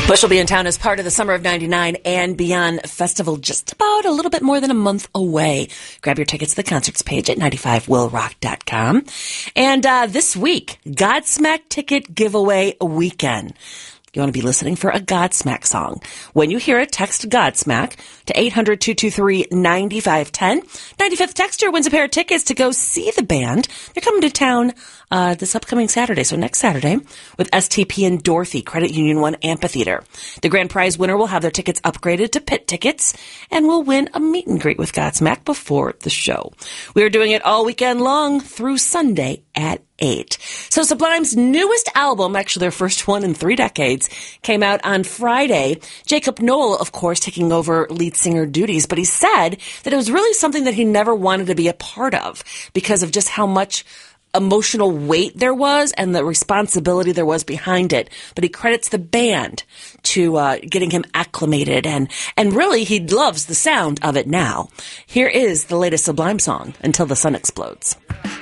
Bush will be in town as part of the Summer of 99 and Beyond Festival, just about a little bit more than a month away. Grab your tickets to the concerts page at 95willrock.com. And this week, Godsmack ticket giveaway weekend. You want to be listening for a Godsmack song. When you hear it, text Godsmack to 800-223-9510. 95th texter wins a pair of tickets to go see the band. They're coming to town this upcoming Saturday, so next Saturday, with STP and Dorothy, Credit Union 1 Amphitheater. The grand prize winner will have their tickets upgraded to pit tickets and will win a meet and greet with Godsmack before the show. We are doing it all weekend long through Sunday at 8. So Sublime's newest album, actually their first one in 3 decades, came out on Friday. Jacob Noel, of course, taking over lead singer duties, but he said that it was really something that he never wanted to be a part of because of just how much emotional weight there was and the responsibility there was behind it. But he credits the band to getting him acclimated, and really he loves the sound of it now. Here is the latest Sublime song, Until the Sun Explodes.